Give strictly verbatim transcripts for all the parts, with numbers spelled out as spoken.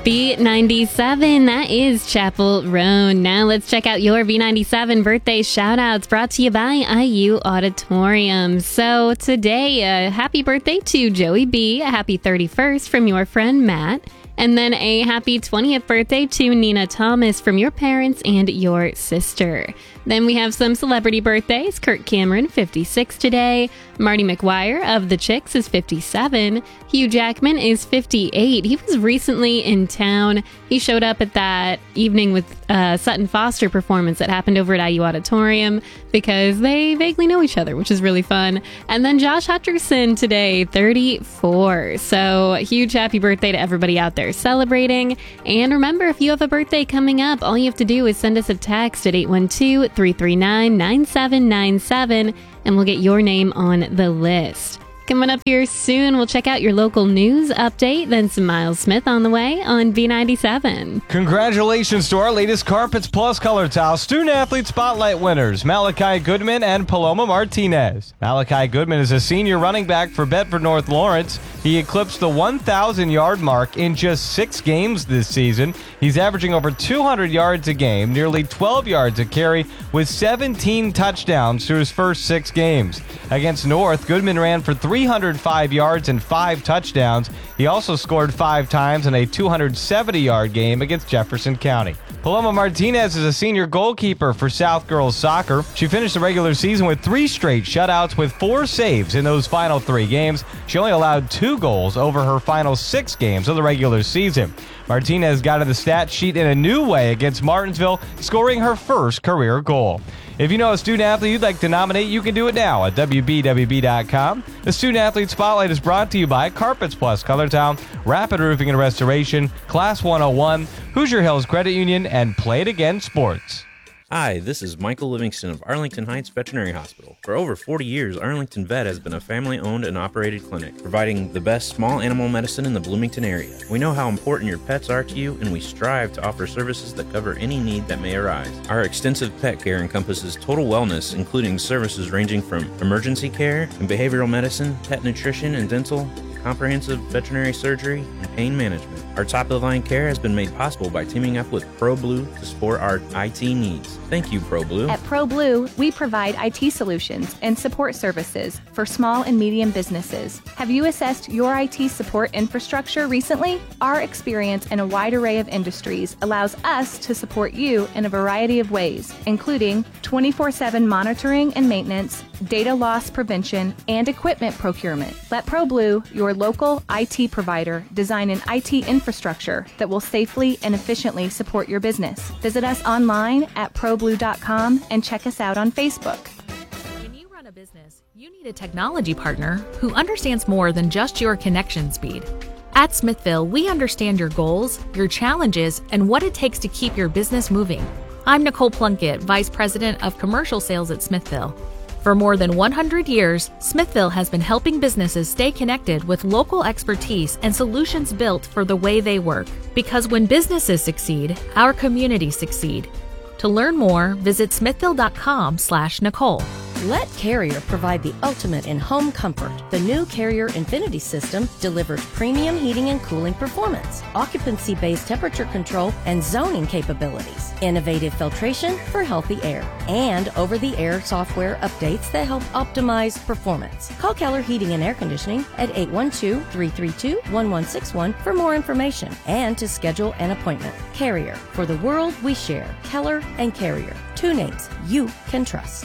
B ninety-seven, that is Chapel Roan. Now let's check out your B ninety-seven birthday shout-outs brought to you by I U Auditorium. So today, uh, happy birthday to Joey B, a happy thirty-first from your friend Matt, and then a happy twentieth birthday to Nina Thomas from your parents and your sister. Then we have some celebrity birthdays. Kirk Cameron, fifty-six today. Marty McGuire of The Chicks is fifty-seven. Hugh Jackman is fifty-eight. He was recently in town. He showed up at that Evening with uh, Sutton Foster performance that happened over at I U Auditorium because they vaguely know each other, which is really fun. And then Josh Hutcherson today, thirty-four. So huge happy birthday to everybody out there celebrating. And remember, if you have a birthday coming up, all you have to do is send us a text at eight one two, three three nine, nine seven nine seven and we'll get your name on the list. Coming up here soon, we'll check out your local news update, then some Miles Smith on the way on B ninety-seven. Congratulations to our latest Carpets Plus Color Towel Student Athlete Spotlight winners, Malachi Goodman and Paloma Martinez. Malachi Goodman is a senior running back for Bedford North Lawrence. He eclipsed the one thousand yard mark in just six games this season. He's averaging over two hundred yards a game, nearly twelve yards a carry, with seventeen touchdowns through his first six games. Against North, Goodman ran for three hundred five yards and five touchdowns. He also scored five times in a two hundred seventy yard game against Jefferson County. Paloma Martinez is a senior goalkeeper for South Girls Soccer. She finished the regular season with three straight shutouts with four saves in those final three games. She only allowed two goals over her final six games of the regular season. Martinez got to the stat sheet in a new way against Martinsville, scoring her first career goal. If you know a student athlete you'd like to nominate, you can do it now at W B W B dot com. The Student Athlete Spotlight is brought to you by Carpets Plus Color Town, Rapid Roofing and Restoration, Class one oh one, Hoosier Hills Credit Union, and Play It Again Sports. Hi, this is Michael Livingston of Arlington Heights Veterinary Hospital. For over forty years, Arlington Vet has been a family-owned and operated clinic, providing the best small animal medicine in the Bloomington area. We know how important your pets are to you, and we strive to offer services that cover any need that may arise. Our extensive pet care encompasses total wellness, including services ranging from emergency care and behavioral medicine, pet nutrition and dental, comprehensive veterinary surgery, and pain management. Our top-of-the-line care has been made possible by teaming up with ProBlue to support our I T needs. Thank you, ProBlue. At ProBlue, we provide I T solutions and support services for small and medium businesses. Have you assessed your I T support infrastructure recently? Our experience in a wide array of industries allows us to support you in a variety of ways, including twenty-four seven monitoring and maintenance, data loss prevention, and equipment procurement. Let ProBlue, your local I T provider, design an I T infrastructure that will safely and efficiently support your business. Visit us online at pro blue dot com and check us out on Facebook. When you run a business, you need a technology partner who understands more than just your connection speed. At Smithville, we understand your goals, your challenges, and what it takes to keep your business moving. I'm Nicole Plunkett, Vice President of Commercial Sales at Smithville. For more than one hundred years, Smithville has been helping businesses stay connected with local expertise and solutions built for the way they work. Because when businesses succeed, our communities succeed. To learn more, visit smithville dot com slash Nicole. Let Carrier provide the ultimate in home comfort. The new Carrier Infinity system delivers premium heating and cooling performance, occupancy-based temperature control, and zoning capabilities, innovative filtration for healthy air, and over-the-air software updates that help optimize performance. Call Keller Heating and Air Conditioning at eight one two, three three two, one one six one for more information and to schedule an appointment. Carrier, for the world we share. Keller and Carrier, two names you can trust.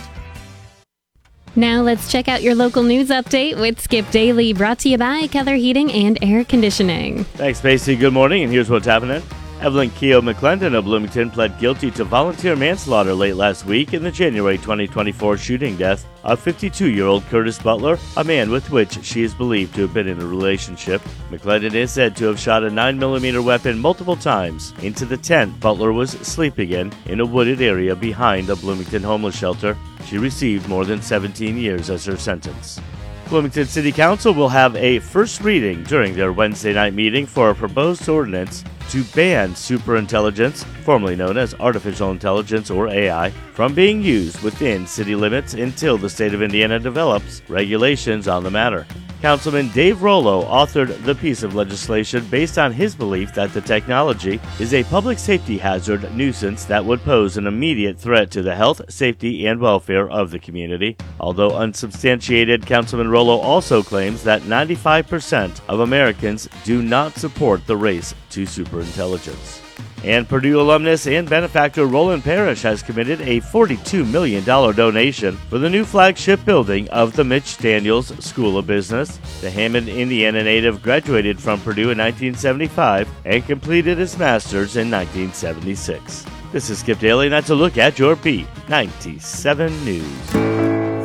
Now let's check out your local news update with Skip Daily, brought to you by Keller Heating and Air Conditioning. Thanks, Macy. Good morning, and here's what's happening. Evelyn Keogh McClendon of Bloomington pled guilty to volunteer manslaughter late last week in the January twenty twenty-four shooting death of fifty-two-year-old Curtis Butler, a man with which she is believed to have been in a relationship. McClendon is said to have shot a nine millimeter weapon multiple times into the tent Butler was sleeping in in a wooded area behind a Bloomington homeless shelter. She received more than seventeen years as her sentence. Bloomington City Council will have a first reading during their Wednesday night meeting for a proposed ordinance to ban superintelligence, formerly known as artificial intelligence or A I, from being used within city limits until the state of Indiana develops regulations on the matter. Councilman Dave Rollo authored the piece of legislation based on his belief that the technology is a public safety hazard nuisance that would pose an immediate threat to the health, safety, and welfare of the community. Although unsubstantiated, Councilman Rollo also claims that ninety-five percent of Americans do not support the race to superintelligence. And Purdue alumnus and benefactor Roland Parrish has committed a forty-two million dollars donation for the new flagship building of the Mitch Daniels School of Business. The Hammond, Indiana native graduated from Purdue in nineteen seventy-five and completed his master's in nineteen seventy-six. This is Skip Daly, and that's a look at your B ninety-seven News.